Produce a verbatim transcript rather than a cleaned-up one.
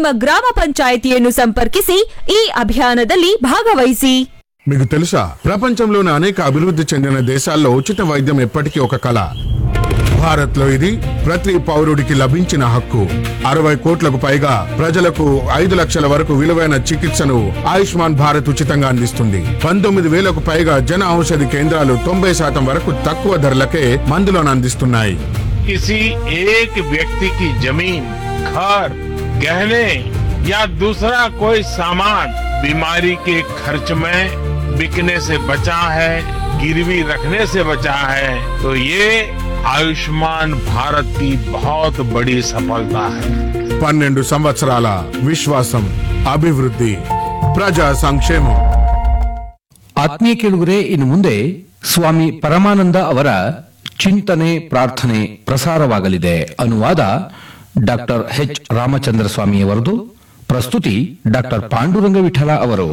ನಿಮ್ಮ ಗ್ರಾಮ ಪಂಚಾಯಿತಿಯನ್ನು ಸಂಪರ್ಕಿಸಿ ಈ ಅಭಿಯಾನದಲ್ಲಿ ಭಾಗವಹಿಸಿ. మీకు తెలుసా, ప్రపంచంలోని అనేక అభివృద్ధి చెందిన దేశాల్లో ఉచిత వైద్యం ఎప్పటికీ ఒక కళ. భారత్ లో ఇది ప్రతి పౌరుడికి లభించిన హక్కు. అరవై కోట్లకు పైగా ప్రజలకు ఐదు లక్షల వరకు విలువైన చికిత్సను ఆయుష్మాన్ భారత్ ఉచితంగా అందిస్తుంది. పంతొమ్మిది వేలకు పైగా జన ఔషధి కేంద్రాలు తొంభై శాతం వరకు తక్కువ ధరలకే మందులను అందిస్తున్నాయి. किसी एक व्यक्ति की जमीन, घर, गहने या दूसरा कोई सामान बीमारी के खर्च में बिकने से बचा है, गिरवी रखने से बचा है, तो ये आयुष्मान भारत की बहुत बड़ी सफलता है. పన్నెండు సంవత్సరాల విశ్వాసం, అభివృద్ధి, ప్రజా సంక్షేమం. ಆತ್ಮೀಯ ಕೇಳುಗರೆ, ಇನ್ನು ಮುಂದೆ ಸ್ವಾಮಿ ಪರಮಾನಂದ ಅವರ ಚಿಂತನೆ ಪ್ರಾರ್ಥನೆ ಪ್ರಸಾರವಾಗಲಿದೆ. ಅನುವಾದ ಡಾಕ್ಟರ್ ಎಚ್ ರಾಮಚಂದ್ರ ಸ್ವಾಮಿಯವರದು. ಪ್ರಸ್ತುತಿ ಡಾಕ್ಟರ್ ಪಾಂಡುರಂಗ ವಿಠಲ ಅವರು.